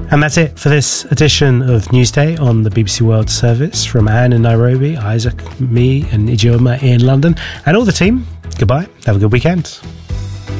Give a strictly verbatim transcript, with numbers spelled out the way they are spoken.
And that's it for this edition of Newsday on the B B C World Service. From Anne in Nairobi, Isaac, me and Ijeoma in London, and all the team, goodbye. Have a good weekend.